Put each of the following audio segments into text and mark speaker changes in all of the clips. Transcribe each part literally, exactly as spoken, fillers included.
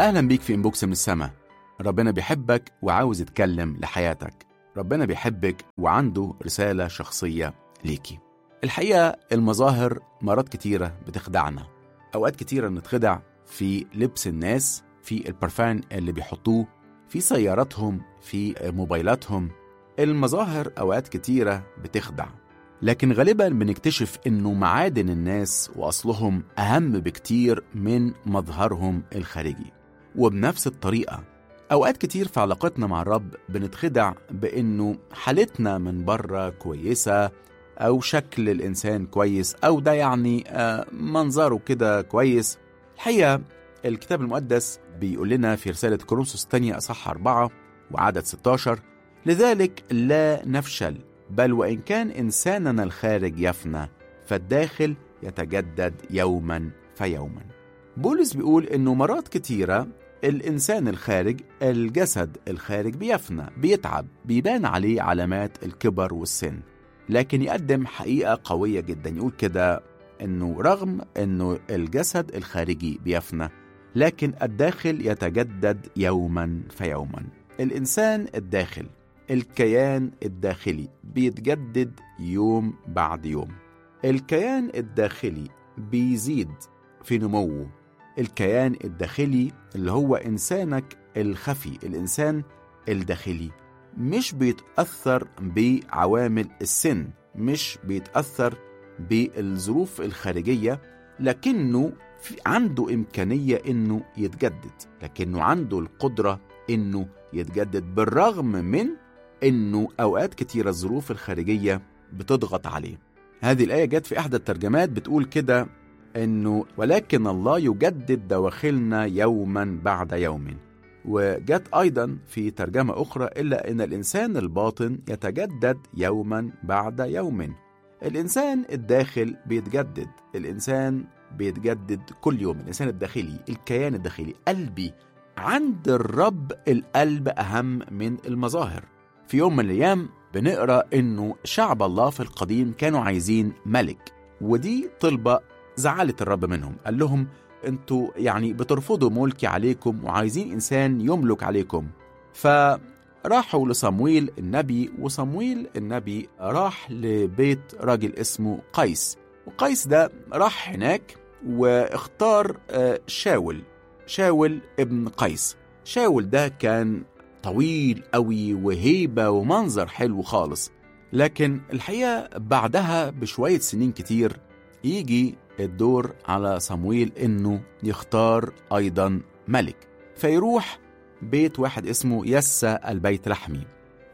Speaker 1: أهلا بيك في إنبوكس من السما. ربنا بيحبك وعاوز يتكلم لحياتك. ربنا بيحبك وعنده رسالة شخصية ليكي. الحقيقة المظاهر مرات كتيرة بتخدعنا. أوقات كتيرة نتخدع في لبس الناس، في البرفان اللي بيحطوه، في سياراتهم، في موبايلاتهم. المظاهر أوقات كتيرة بتخدع، لكن غالبا بنكتشف إنه معادن الناس وأصلهم أهم بكتير من مظهرهم الخارجي. وبنفس الطريقة أوقات كتير في علاقتنا مع الرب بنتخدع بإنه حالتنا من بره كويسة، أو شكل الإنسان كويس، أو ده يعني منظره كده كويس. الحقيقة الكتاب المقدس بيقول لنا في رسالة كورنثوس الثانية أصحاح أربعة وعدد ستة عشر: لذلك لا نفشل، بل وإن كان إنساننا الخارج يفنى فالداخل يتجدد يوما فيوما. بولس بيقول إنه مرات كتيرة الإنسان الخارج، الجسد الخارج بيفنى، بيتعب، بيبان عليه علامات الكبر والسن، لكن يقدم حقيقة قوية جدا. يقول كده إنه رغم إنه الجسد الخارجي بيفنى، لكن الداخل يتجدد يوما فيوما. الإنسان الداخل، الكيان الداخلي بيتجدد يوم بعد يوم. الكيان الداخلي بيزيد في نموه. الكيان الداخلي اللي هو إنسانك الخفي، الإنسان الداخلي مش بيتأثر بعوامل السن، مش بيتأثر بالظروف الخارجية، لكنه عنده إمكانية إنه يتجدد، لكنه عنده القدرة إنه يتجدد بالرغم من إنه أوقات كتيرة الظروف الخارجية بتضغط عليه. هذه الآية جت في إحدى الترجمات بتقول كده إنه ولكن الله يجدد دواخلنا يوما بعد يوم. وجت أيضا في ترجمة أخرى إلا إن الإنسان الباطن يتجدد يوما بعد يوم. الإنسان الداخل بيتجدد، الإنسان بيتجدد كل يوم. الإنسان الداخلي، الكيان الداخلي، قلبي. عند الرب القلب أهم من المظاهر. في يوم من الأيام بنقرأ إنه شعب الله في القديم كانوا عايزين ملك، ودي طلبة زعلت الرب منهم. قال لهم انتوا يعني بترفضوا ملكي عليكم وعايزين إنسان يملك عليكم. فراحوا لصمويل النبي، وصمويل النبي راح لبيت راجل اسمه قيس، وقيس ده راح هناك واختار شاول شاول ابن قيس. شاول ده كان طويل قوي وهيبة ومنظر حلو خالص، لكن الحقيقة بعدها بشوية سنين كتير يجي الدور على صمويل إنه يختار أيضا ملك، فيروح بيت واحد اسمه يسى البيت لحمي،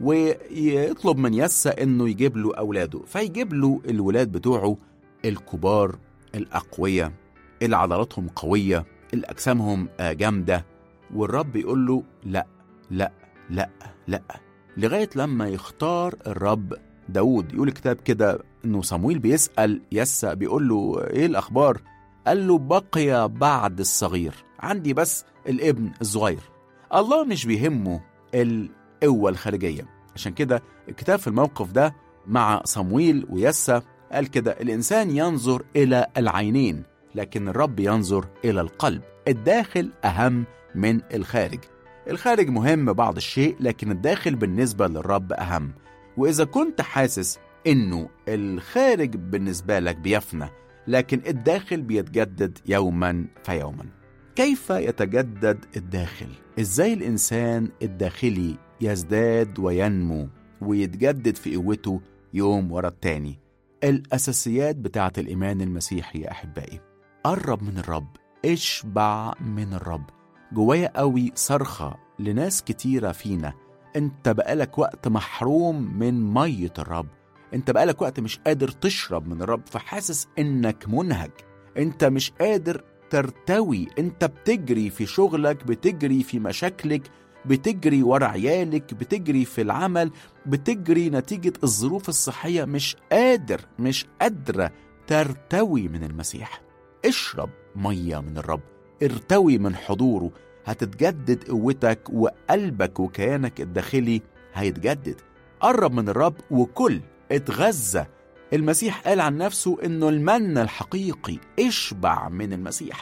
Speaker 1: ويطلب من يسى إنه يجيب له أولاده. فيجيب له الولاد بتوعه الكبار الأقوياء اللي عضلاتهم قوية، اللي أجسامهم جامدة. والرب يقول له لا لا لا لا، لغاية لما يختار الرب داود. يقول الكتاب كده إنه صمويل بيسأل يسى، بيقول له إيه الأخبار؟ قال له بقي بعد الصغير، عندي بس الابن الصغير. الله مش بيهمه القوة الخارجية. عشان كده الكتاب في الموقف ده مع صمويل ويسى قال كده: الإنسان ينظر إلى العينين، لكن الرب ينظر إلى القلب. الداخل أهم من الخارج. الخارج مهم بعض الشيء، لكن الداخل بالنسبة للرب أهم. وإذا كنت حاسس إنه الخارج بالنسبة لك بيفنى، لكن الداخل بيتجدد يوما فيوما. كيف يتجدد الداخل؟ إزاي الإنسان الداخلي يزداد وينمو ويتجدد في قوته يوم ورا التاني؟ الأساسيات بتاعة الإيمان المسيحي يا أحبائي: قرب من الرب، اشبع من الرب. جوايا قوي صرخة لناس كتيرة فينا: انت بقالك وقت محروم من مية الرب، انت بقالك وقت مش قادر تشرب من الرب، فحاسس انك منهك، انت مش قادر ترتوي، انت بتجري في شغلك، بتجري في مشاكلك، بتجري ورا عيالك، بتجري في العمل، بتجري نتيجة الظروف الصحية، مش قادر مش قادرة ترتوي من المسيح. اشرب مية من الرب، ارتوي من حضوره، هتتجدد قوتك وقلبك وكيانك الداخلي هيتجدد. قرب من الرب وكل، اتغذى. المسيح قال عن نفسه انه المن الحقيقي، اشبع من المسيح.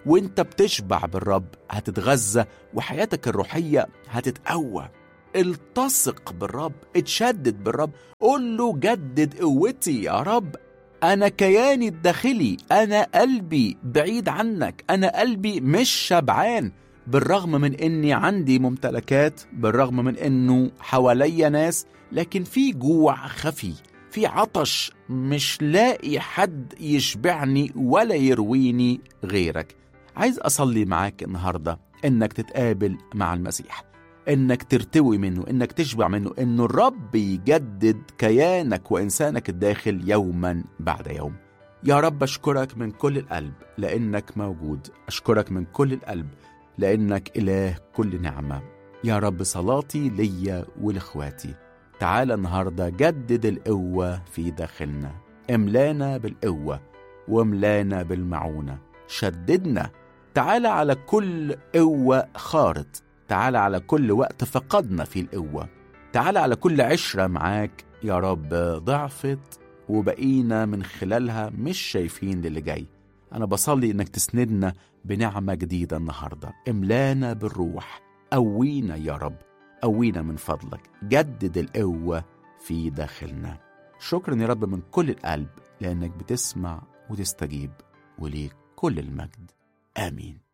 Speaker 1: وانت بتشبع بالرب هتتغذى وحياتك الروحية هتتقوى. التصق بالرب، اتشدد بالرب، قول له جدد قوتي يا رب. أنا كياني الداخلي، أنا قلبي بعيد عنك، أنا قلبي مش شبعان، بالرغم من إني عندي ممتلكات، بالرغم من إنه حواليا ناس، لكن في جوع خفي، في عطش مش لاقي حد يشبعني ولا يرويني غيرك. عايز أصلي معاك النهاردة إنك تتقابل مع المسيح، إنك ترتوي منه، إنك تشبع منه، إنه الرب يجدد كيانك وإنسانك الداخل يوما بعد يوم. يا رب أشكرك من كل القلب لأنك موجود، أشكرك من كل القلب لأنك إله كل نعمة. يا رب صلاتي ليا ولإخواتي، تعال النهاردة جدد القوة في داخلنا، املانا بالقوة واملانا بالمعونة، شددنا، تعال على كل قوة خارت، تعال على كل وقت فقدنا في القوة، تعال على كل عشرة معاك يا رب ضعفت وبقينا من خلالها مش شايفين للي جاي. أنا بصلي إنك تسندنا بنعمة جديدة النهاردة، املانا بالروح، قوينا يا رب، قوينا من فضلك، جدد القوة في داخلنا. شكرا يا رب من كل القلب لأنك بتسمع وتستجيب، وليك كل المجد. آمين.